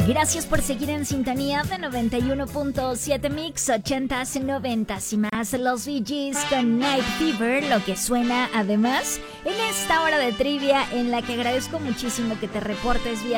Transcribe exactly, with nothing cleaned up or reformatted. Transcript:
Gracias por seguir en sintonía de noventa y uno punto siete Mix, ochentas, noventas y más. Los Bee Gees con Night Fever, lo que suena además en esta hora de trivia en la que agradezco muchísimo que te reportes vía